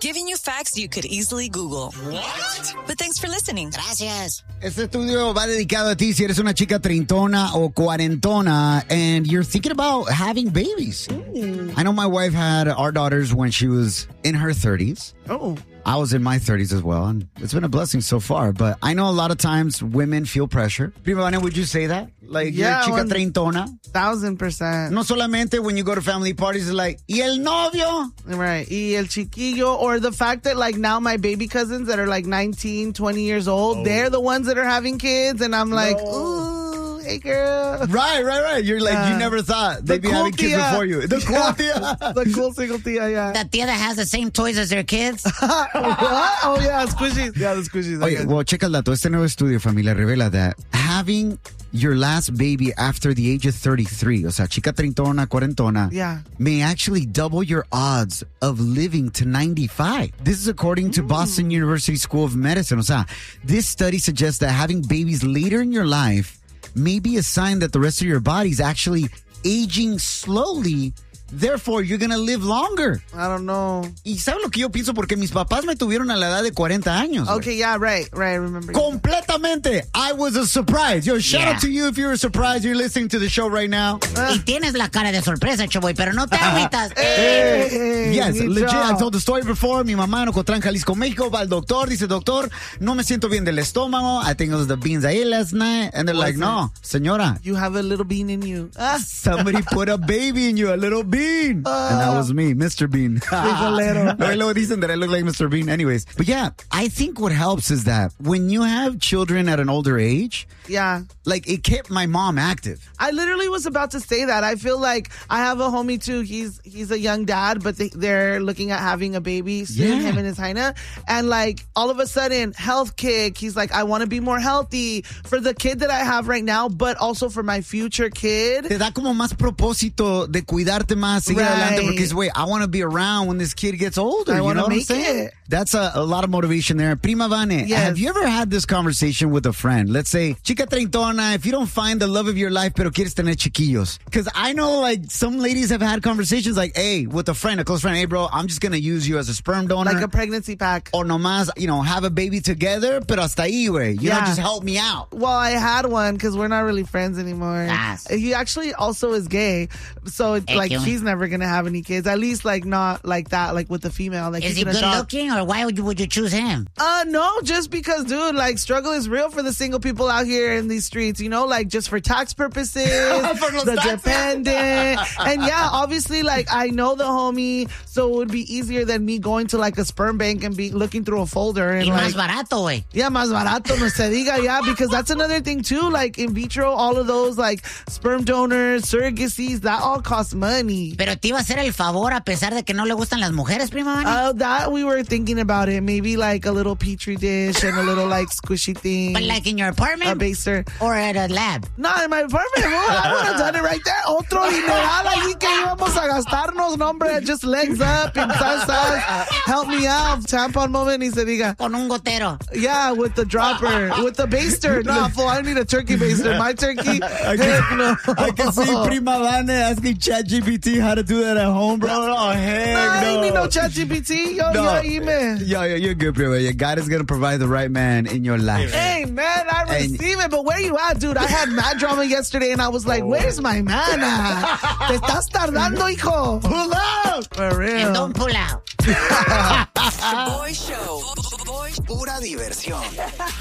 Giving you facts you could easily Google. What? But thanks for listening. Gracias. Este estudio va dedicado a ti si eres una chica treintona o cuarentona and you're thinking about having babies. I know my wife had our daughters when she was in her 30s. Oh. I was in my 30s as well, and it's been a blessing so far. But I know a lot of times women feel pressure. Prima Vane, would you say that? Like, Yeah, you're chica treintona? 1,000%. No solamente when you go to family parties, it's like, ¿y el novio? Right. Y el chiquillo, or the fact that like now my baby cousins that are like 19, 20 years old, they're the ones that are having kids. And I'm like, ooh, hey girl. Right. You're like, you never thought they'd be cool having kids tia. before you. The cool tia. The cool single tia, yeah. That tia that has the same toys as their kids. What? Oh yeah, squishies. Yeah, the squishies. Oye, well, checa el dato. Este nuevo estudio, familia, revela that having your last baby after the age of 33, o sea, chica treintona, cuarentona, Yeah. may actually double your odds of living to 95. This is according to Boston University School of Medicine. O sea, this study suggests that having babies later in your life may be a sign that the rest of your body is actually aging slowly. Therefore, you're going to live longer. I don't know. ¿Y sabes lo que yo pienso? Porque mis papás me tuvieron a la edad de 40 años. Okay, yeah, right, I remember. Completamente. I was a surprise. Yo, shout out to you if you're a surprise. You're listening to the show right now. Y tienes la cara de sorpresa, Choboy, pero no te agüitas. Hey, Yes, good legit. job. I told the story before. Mi mamá en Ocotlán, Jalisco, México, va al doctor. Dice, doctor, no me siento bien del estómago. I think it was the beans I ate last night. And they're like, no, señora, You have a little bean in you. somebody put a baby in you, a little bean. And that was me, Mr. Bean. Frijolero. Luego dicen that I look like Mr. Bean. Anyways, but yeah, I think what helps is that when you have children at an older age, Yeah. like it kept my mom active. I literally was about to say that. I feel like I have a homie too. He's a young dad, but they're looking at having a baby soon, Yeah. him and his Heina. And like all of a sudden, health kick. He's like, I want to be more healthy for the kid that I have right now, but also for my future kid. Te da como más propósito de cuidarte más, seguir adelante, porque es, wait, I want to be around when this kid gets older. I you wanna know what I'm make saying? it. That's a lot of motivation there. Prima Vane, Yes. have you ever had this conversation with a friend? Let's say, chica treintona, if you don't find the love of your life, pero quieres tener chiquillos. Because I know, like, some ladies have had conversations like, hey, with a friend, a close friend, hey, bro, I'm just going to use you as a sperm donor. Like a pregnancy pack. O nomás, have a baby together, pero hasta ahí, güey. You know, Yeah. just help me out. Well, I had one because we're not really friends anymore. Yes. He actually also is gay. So it's Thank like you. he's never going to have any kids. At least like not like that, like with the female. Like Is he can good adopt. looking, or why would you choose him? No, just because, dude, like struggle is real for the single people out here in these streets, like just for tax purposes, For los the taxes. dependent. And yeah, obviously, like I know the homie, so it would be easier than me going to like a sperm bank and be looking through a folder and Y like, más barato, güey. yeah, más barato, no se diga, yeah, because that's another thing too, like in vitro, all of those like sperm donors, surrogacies, that all costs money. Pero te iba a hacer el favor a pesar de que no le gustan las mujeres, Prima Vane. That we were thinking about it, maybe like a little petri dish and a little like squishy thing. But like in your A apartment baster. or at a lab. No, in my apartment, bro, I would have done it right there. Otro dineral allí que íbamos a gastarnos, no, hombre, just legs up and salsas. Help me out. Tampon moment, y se diga. Con un gotero. Yeah, with the dropper, with the baster. No, fool, I need a turkey baster. My turkey, heck no. I can see Prima Vane asking ChatGPT how to do that at home, bro. Oh, heck I ain't no. need no ChatGPT. Yo, No. email. Yo, you're good, Prima. Your God is going to provide the right man in your life. Hey, man, I And- receive it, but where you at, dude? I had mad drama yesterday, and I was like, where's my man at? Te estás tardando, hijo. Pull up! For real. And don't pull out. The Boy Show. Pura diversión.